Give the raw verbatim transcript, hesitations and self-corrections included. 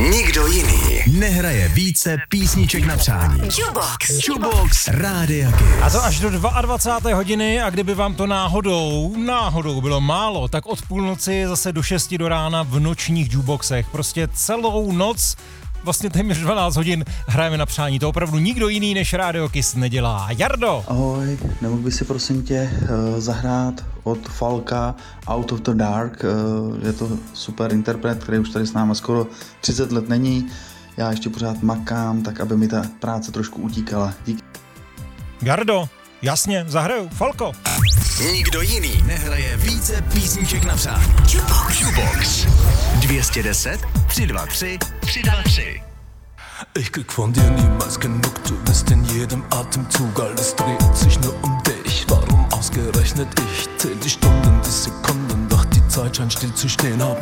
Nikdo jiný nehraje více písniček na přání. Jukebox. Jukebox Rádia Kiss. A to až do dvacáté druhé hodiny a kdyby vám to náhodou, náhodou bylo málo, tak od půlnoci zase do šesti do rána v nočních jukeboxech. Prostě celou noc, vlastně téměř dvanáct hodin hrajeme na přání. To opravdu nikdo jiný než Radio Kiss nedělá. Jardo! Ahoj, nemohl by si prosím tě uh, zahrát od Falka Out of the Dark. Uh, je to super interpret, který už tady s náma skoro třicet let není. Já ještě pořád makám, tak aby mi ta práce trošku utíkala. Díky. Jardo, jasně, zahraju. Falko. Nikdo jiný nehraje více písniček na přání. Jukebox. Jukebox dvě stě deset, tři dva tři, tři dva tři. Ich krieg von dir niemals genug, du bist in jedem Atemzug, alles dreht sich nur um dich. Warum ausgerechnet ich? Zähl die Stunden, die Sekunden, doch die Zeit scheint still zu stehen. Hab